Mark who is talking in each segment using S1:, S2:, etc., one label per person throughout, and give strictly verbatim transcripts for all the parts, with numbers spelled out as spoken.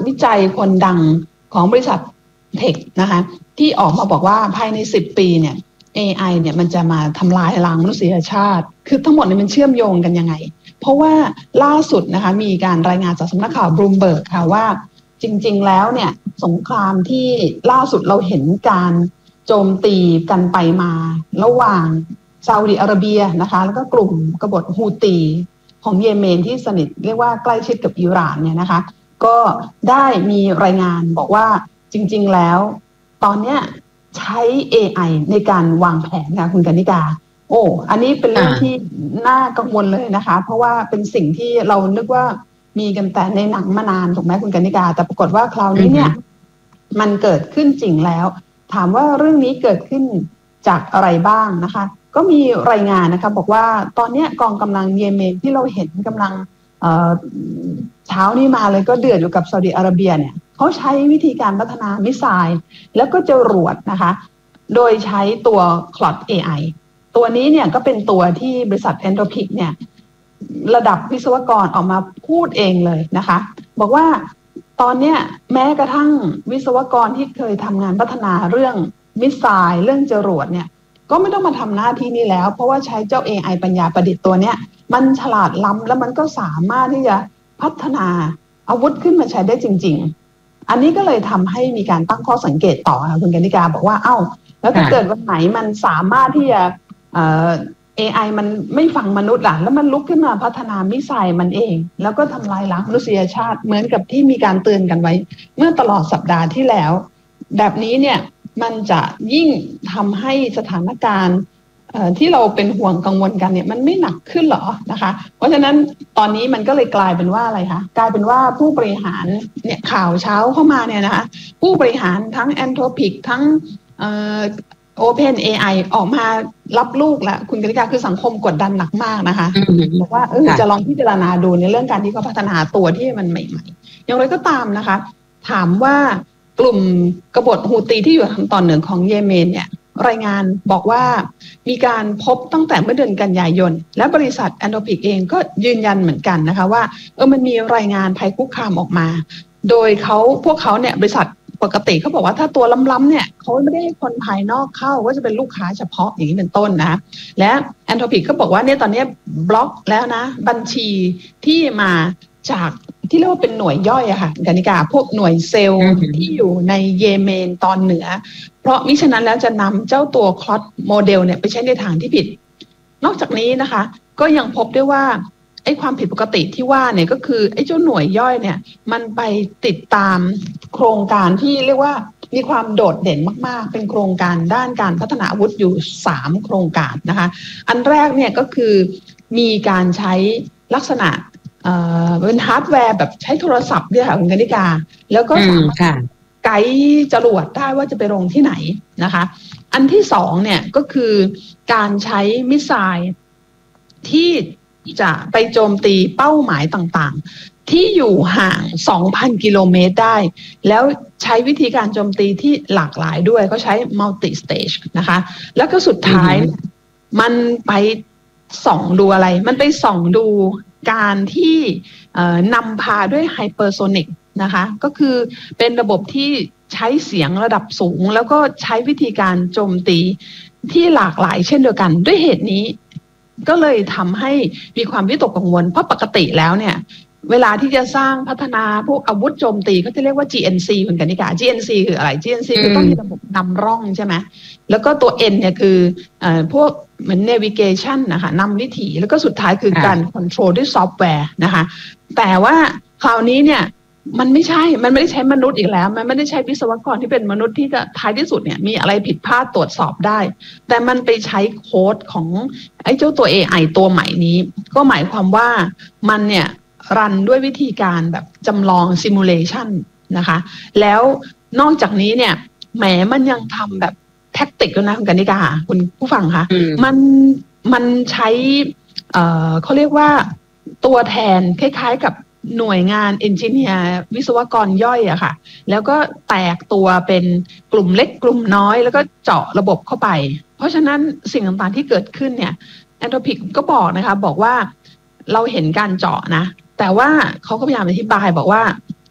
S1: วิจัยคนดังของบริษัทเทคนะคะที่ออกมาบอกว่าภายในสิบปีเนี่ย เอ ไอ เนี่ยมันจะมาทำลายล้างมนุษยชาติคือทั้งหมดเนี่ยมันเชื่อมโยงกันยังไงเพราะว่าล่าสุดนะคะมีการรายงานจากสำนักข่าวบลูมเบิร์กค่ะว่าจริงๆแล้วเนี่ยสงครามที่ล่าสุดเราเห็นการโจมตีกันไปมาระหว่างซาอุดิอาระเบียนะคะแล้วก็กลุ่มกบฏฮูตีของเยเมนที่สนิทเรียกว่าใกล้ชิดกับอิหร่านเนี่ยนะคะก็ได้มีรายงานบอกว่าจริงๆแล้วตอนเนี้ยใช้ เอ ไอ ในการวางแผนนะคุณกนิกาโอ้อันนี้เป็นเรื่องที่น่ากังวลเลยนะคะเพราะว่าเป็นสิ่งที่เรานึกว่ามีกันแต่ในหนังมานานถูกไหมคุณกนิกาแต่ปรากฏว่าคราวนี้เนี่ยมันเกิดขึ้นจริงแล้วถามว่าเรื่องนี้เกิดขึ้นจากอะไรบ้างนะคะก็มีรายงานนะคะบอกว่าตอนนี้กองกำลังเยเมนที่เราเห็นกำลังเอ่อเช้านี้มาเลยก็เดือดอยู่กับซาอุดิอาระเบียเนี่ยเขาใช้วิธีการพัฒนามิสไซล์แล้วก็จรวดนะคะโดยใช้ตัว Claude เอ ไอ ตัวนี้เนี่ยก็เป็นตัวที่บริษัท Anthropic เนี่ยระดับวิศวกรออกมาพูดเองเลยนะคะบอกว่าตอนเนี้ยแม้กระทั่งวิศวกรที่เคยทำงานพัฒนาเรื่องมิสไซล์เรื่องจรวดเนี่ยก็ไม่ต้องมาทำหน้าที่นี้แล้วเพราะว่าใช้เจ้า เอ ไอ ปัญญาประดิษฐ์ตัวเนี้ยมันฉลาดล้ำแล้วมันก็สามารถที่จะพัฒนาอาวุธขึ้นมาใช้ได้จริงๆอันนี้ก็เลยทำให้มีการตั้งข้อสังเกตต่อค่ะคุณกนิกาบอกว่าเอ้าแล้วถ้าเกิดวันไหนมันสามารถที่จะเอ่อ เอ ไอ มันไม่ฟังมนุษย์ล่ะแล้วมันลุกขึ้นมาพัฒนามิสไซล์มันเองแล้วก็ทำลายล้างมนุษยชาติเหมือนกับที่มีการเตือนกันไว้เมื่อตลอดสัปดาห์ที่แล้วแบบนี้เนี่ยมันจะยิ่งทำให้สถานการณ์ที่เราเป็นห่วงกังวลกันเนี่ยมันไม่หนักขึ้นหรอนะคะเพราะฉะนั้นตอนนี้มันก็เลยกลายเป็นว่าอะไรคะกลายเป็นว่าผู้บริหารเนี่ยข่าวเช้าเข้ามาเนี่ยนะคะผู้บริหารทั้ง Anthropic ทั้งเอ่อ Open เอ ไอ ออกมารับลูกแล้วคุณกนิกาคือสังคมกดดันหนักมากนะคะบอกว่าเออจะลองพิจารณาดูในเรื่องการที่เขาพัฒนาตัวที่มันใหม่ๆอย่างไรก็ตามนะคะถามว่ากลุ่มกบฏฮูตีที่อยู่ทางตอนเหนือของเยเมนเนี่ยรายงานบอกว่ามีการพบตั้งแต่เมื่อเดือนกันยายนและบริษัท Anthropic เองก็ยืนยันเหมือนกันนะคะว่าเออมันมีรายงานภัยคุกคามออกมาโดยเขาพวกเขาเนี่ยบริษัทปกติเขาบอกว่าถ้าตัวล้ำๆเนี่ยเขาไม่ได้ให้คนภายนอกเข้าก็จะเป็นลูกค้าเฉพาะอย่างนี้เป็นต้นนะและ Anthropic ก็บอกว่าเนี่ยตอนนี้บล็อกแล้วนะบัญชีที่มาจากที่เรียกว่าเป็นหน่วยย่อยอะค่ะกนิกาพวกหน่วยเซลล์ที่อยู่ในเยเมนตอนเหนือเพราะมิฉะนั้นแล้วจะนำเจ้าตัวคลอสโมเดลเนี่ยไปใช้ในทางที่ผิดนอกจากนี้นะคะก็ยังพบด้วยว่าไอ้ความผิดปกติที่ว่าเนี่ยก็คือไอ้เจ้าหน่วยย่อยเนี่ยมันไปติดตามโครงการที่เรียกว่ามีความโดดเด่นมากๆเป็นโครงการด้านการพัฒนาอาวุธอยู่สามโครงการนะคะอันแรกเนี่ยก็คือมีการใช้ลักษณะเอ่อเป็นฮาร์ดแวร์แบบใช้โทรศัพท์ด้วยค่ะคุณกนิกาแล้วก็สามารถไกด์จรวดได้ว่าจะไปลงที่ไหนนะคะอันที่สองเนี่ยก็คือการใช้มิสไซล์ที่จะไปโจมตีเป้าหมายต่างๆที่อยู่ห่าง สองพัน กิโลเมตรได้แล้วใช้วิธีการโจมตีที่หลากหลายด้วยเขาใช้ multi stage นะคะแล้วก็สุดท้ายมันไปส่องดูอะไรมันไปส่องดูการที่นำพาด้วยไฮเปอร์โซนิกนะคะก็คือเป็นระบบที่ใช้เสียงระดับสูงแล้วก็ใช้วิธีการโจมตีที่หลากหลายเช่นเดียวกันด้วยเหตุนี้ก็เลยทำให้มีความวิตกกังวลเพราะปกติแล้วเนี่ยเวลาที่จะสร้างพัฒนาพวกอาวุธโจมตีก็จะเรียกว่า จี เอ็น ซี เหมือนกันนี่ค่ะ จี เอ็น ซี คืออะไร จี เอ็น ซี คือต้องมีระบบนำร่องใช่ไหมแล้วก็ตัว N เนี่ยคือเอ่อพวกเหมือน navigation นะคะนำวิถีแล้วก็สุดท้ายคือการ control ด้วยซอฟต์แวร์นะคะแต่ว่าคราวนี้เนี่ยมันไม่ใช่มันไม่ได้ใช้มนุษย์อีกแล้วมันไม่ได้ใช้วิศวกรที่เป็นมนุษย์ที่จะท้ายที่สุดเนี่ยมีอะไรผิดพลาดตรวจสอบได้แต่มันไปใช้โค้ดของไอ้เจ้าตัว เอ ไอ ตัวใหม่นี้ก็หมายความว่ามันเนี่ยรันด้วยวิธีการแบบจำลองซิมูเลชันนะคะแล้วนอกจากนี้เนี่ยแหมมันยังทำแบบแท็กติกด้วยนะคุณกนิกาคุณผู้ฟังคะมันมันใช้เอ่อเขาเรียกว่าตัวแทนคล้ายๆกับหน่วยงานเอนจิเนียร์วิศวกรย่อยอะค่ะแล้วก็แตกตัวเป็นกลุ่มเล็กกลุ่มน้อยแล้วก็เจาะระบบเข้าไปเพราะฉะนั้นสิ่งต่างๆที่เกิดขึ้นเนี่ย Anthropic ก็บอกนะคะบอกว่าเราเห็นการเจาะนะแต่ว่าเขาก็พยายามอธิบายบอกว่า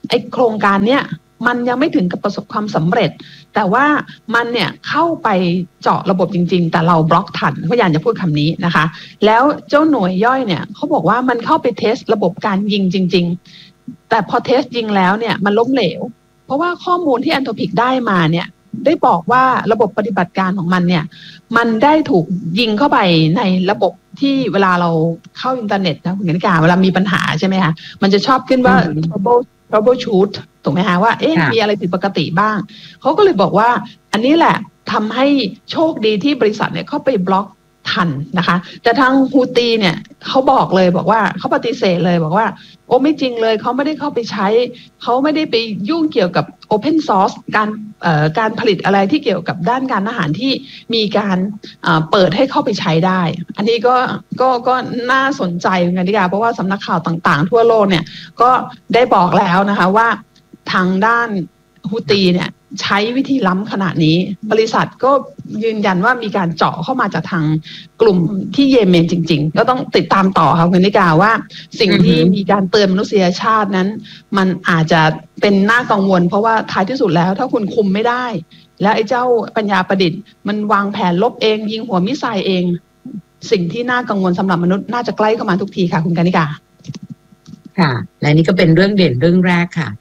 S1: ไอ้โครงการเนี้ยมันยังไม่ถึงกับประสบความสำเร็จแต่ว่ามันเนี่ยเข้าไปเจาะระบบจริงๆแต่เราบล็อกทันพยายามจะพูดคำนี้นะคะแล้วเจ้าหน่วยย่อยเนี่ยเขาบอกว่ามันเข้าไปเทสระบบการยิงจริงๆแต่พอเทสยิงแล้วเนี่ยมันล้มเหลวเพราะว่าข้อมูลที่ Anthropic ได้มาเนี่ยได้บอกว่าระบบปฏิบัติการของมันเนี่ยมันได้ถูกยิงเข้าไปในระบบที่เวลาเราเข้าอินเทอร์เน็ตนะคุณกนิการเวลามีปัญหาใช่ไหมคะมันจะชอบขึ้นว่า trouble troubleshoot ถูกไหมคะว่าเอ๊ะมีอะไรผิดปกติบ้างเขาก็เลยบอกว่าอันนี้แหละทำให้โชคดีที่บริษัทเนี่ยเข้าไปบล็อกทันนะคะแต่ทางฮูตีเนี่ยเขาบอกเลยบอกว่าเขาปฏิเสธเลยบอกว่าโอ้ไม่จริงเลยเขาไม่ได้เข้าไปใช้เขาไม่ได้ไปยุ่งเกี่ยวกับ Open Source การเอ่อการผลิตอะไรที่เกี่ยวกับด้านการอาหารที่มีการเอ่อเปิดให้เข้าไปใช้ได้อันนี้ก็ก็ก็น่าสนใจเหมือนกันดีกว่าเพราะว่าสำนักข่าวต่างๆทั่วโลกเนี่ยก็ได้บอกแล้วนะคะว่าทางด้านฮูตีเนี่ยใช้วิธีล้ำขนาดนี้บริษัทก็ยืนยันว่ามีการเจาะเข้ามาจากทางกลุ่มที่เยเมนจริงๆก็ต้องติดตามต่อค่ะคุณนิกาว่าสิ่งที่มีการเตือนมนุษยชาตินั้นมันอาจจะเป็นน่ากังวลเพราะว่าท้ายที่สุดแล้วถ้าคุณคุมไม่ได้แล้วไอ้เจ้าปัญญาประดิษฐ์มันวางแผนลบเองยิงหัวมิสไซล์เองสิ่งที่น่ากังวลสำหรับมนุษย์น่าจะใกล้เข้ามาทุกทีค่ะคุณกนิกา
S2: ค่ะและนี่ก็เป็นเรื่องเด่นเรื่องแรกค่ะ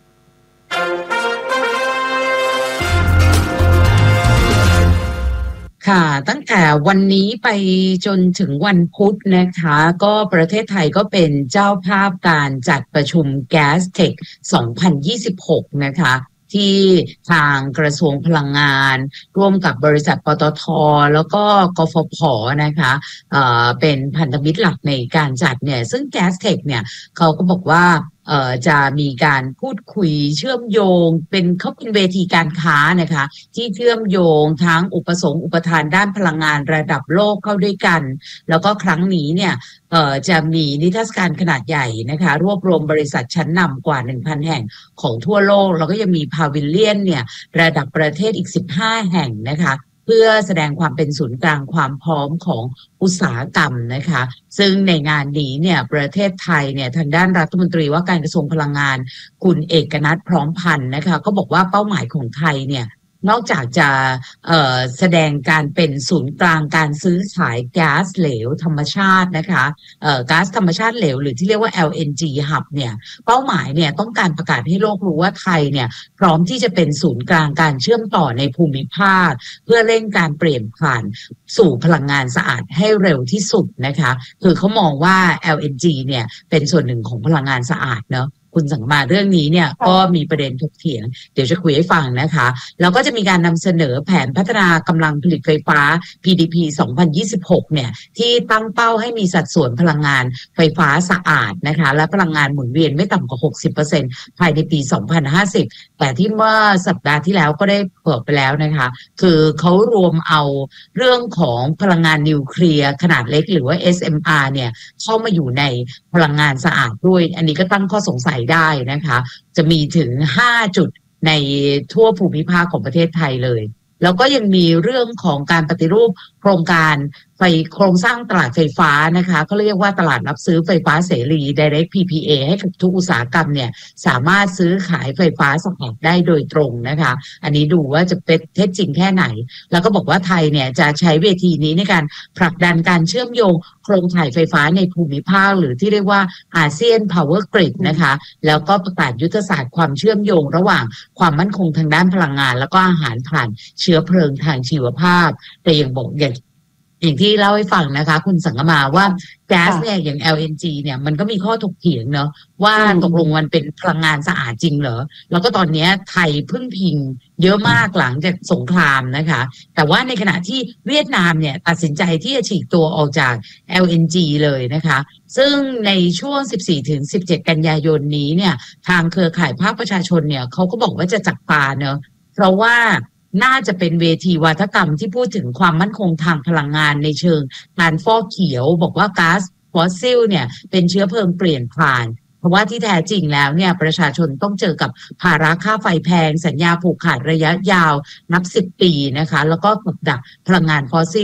S2: ค่ะตั้งแต่วันนี้ไปจนถึงวันพุธนะคะก็ประเทศไทยก็เป็นเจ้าภาพการจัดประชุม Gastech สองพันยี่สิบหกนะคะที่ทางกระทรวงพลังงานร่วมกับบริษัทปตท.แล้วก็กฟผ.นะคะเอ่อเป็นพันธมิตรหลักในการจัดเนี่ยซึ่ง Gastech เนี่ยเขาก็บอกว่าเอ่อจะมีการพูดคุยเชื่อมโยงเป็นเขาเป็นเวทีการค้านะคะที่เชื่อมโยงทั้งอุปสงค์อุปทานด้านพลังงานระดับโลกเข้าด้วยกันแล้วก็ครั้งนี้เนี่ยเอ่อจะมีนิทรรศการขนาดใหญ่นะคะรวบรวมบริษัทชั้นนำกว่า หนึ่งพัน แห่งของทั่วโลกแล้วก็ยังมีพาวิลเลียนเนี่ยระดับประเทศอีกสิบห้าแห่งนะคะเพื่อแสดงความเป็นศูนย์กลางความพร้อมของอุตสาหกรรมนะคะซึ่งในงานนี้เนี่ยประเทศไทยเนี่ยทางด้านรัฐมนตรีว่าการกระทรวงพลังงานคุณเอกนัทพร้อมพันธ์นะคะก็บอกว่าเป้าหมายของไทยเนี่ยนอกจากจะเอ่อแสดงการเป็นศูนย์กลางการซื้อขายก๊าซเหลวธรรมชาตินะคะเอ่อก๊าซธรรมชาติเหลวหรือที่เรียกว่า แอล เอ็น จี Hub เนี่ยเป้าหมายเนี่ยต้องการประกาศให้โลกรู้ว่าไทยเนี่ยพร้อมที่จะเป็นศูนย์กลางการเชื่อมต่อในภูมิภาคเพื่อเร่งการเปลี่ยนผ่านสู่พลังงานสะอาดให้เร็วที่สุดนะคะคือเขามองว่า แอล เอ็น จี เนี่ยเป็นส่วนหนึ่งของพลังงานสะอาดเนาะคุณสังมาเรื่องนี้เนี่ยก็มีประเด็นถกเถียงเดี๋ยวจะคุยให้ฟังนะคะแล้วก็จะมีการนำเสนอแผนพัฒนากำลังผลิตไฟฟ้า พี ดี พี สองพันยี่สิบหกเนี่ยที่ตั้งเป้าให้มีสัดส่วนพลังงานไฟฟ้าสะอาดนะคะและพลังงานหมุนเวียนไม่ต่ำกว่า หกสิบเปอร์เซ็นต์ ภายในปี สองพันห้าสิบ แต่ที่เมื่อสัปดาห์ที่แล้วก็ได้เปิดไปแล้วนะคะคือเขารวมเอาเรื่องของพลังงานนิวเคลียร์ขนาดเล็กหรือว่า เอส เอ็ม อาร์ เนี่ยเข้ามาอยู่ในพลังงานสะอาดด้วยอันนี้ก็ตั้งข้อสงสัยได้นะคะจะมีถึงห้าจุดในทั่วภูมิภาคของประเทศไทยเลยแล้วก็ยังมีเรื่องของการปฏิรูปโครงการไฟโครงสร้างตลาดไฟฟ้านะคะเขาเรียกว่าตลาดรับซื้อไฟฟ้าเสรี Direct พี พี เอ ให้กับทุกอุตสาหกรรมเนี่ยสามารถซื้อขายไฟฟ้าสะอาดได้โดยตรงนะคะอันนี้ดูว่าจะเป็นเท็จจริงแค่ไหนแล้วก็บอกว่าไทยเนี่ยจะใช้เวทีนี้ในการผลักดันการเชื่อมโยงโครงข่ายไฟฟ้าในภูมิภาคหรือที่เรียกว่าอาเซียน Power Grid นะคะแล้วก็ประกาศยุทธศาสตร์ความเชื่อมโยงระหว่างความมั่นคงทางด้านพลังงานแล้วก็อาหารผ่านเชื้อเพลิงทางชีวภาพแต่ยังบอกอย่างอย่างที่เล่าให้ฟังนะคะคุณสังกมาว่าแก๊สเนี่ยอย่าง แอล เอ็น จี เนี่ยมันก็มีข้อถกเถียงเนาะว่าตกลงมันเป็นพลังงานสะอาดจริงเหรอแล้วก็ตอนนี้ไทยพึ่งพิงเยอะมากหลังจากสงครามนะคะแต่ว่าในขณะที่เวียดนามเนี่ยตัดสินใจที่จะฉีกตัวออกจาก แอล เอ็น จี เลยนะคะซึ่งในช่วง สิบสี่ถึงสิบเจ็ด กันยายนนี้เนี่ยทางเครือข่ายภาคประชาชนเนี่ยเขาก็บอกว่าจะจับตาเนาะเพราะว่าน่าจะเป็นเวทีวาทกรรมที่พูดถึงความมั่นคงทางพลังงานในเชิงการฟอกเขียวบอกว่าก๊าซฟอสซิลเนี่ยเป็นเชื้อเพลิงเปลี่ยนผ่านเพราะว่าที่แท้จริงแล้วเนี่ยประชาชนต้องเจอกับภาระค่าไฟแพงสัญญาผูกขาดระยะยาวนับสิบปีนะคะแล้วก็กับดักพลังงานฟอสซิล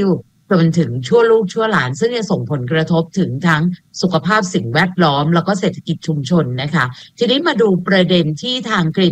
S2: จนถึงชั่วลูกชั่วหลานซึ่งจะส่งผลกระทบถึงทั้งสุขภาพสิ่งแวดล้อมแล้วก็เศรษฐกิจชุมชนนะคะทีนี้มาดูประเด็นที่ทาง Green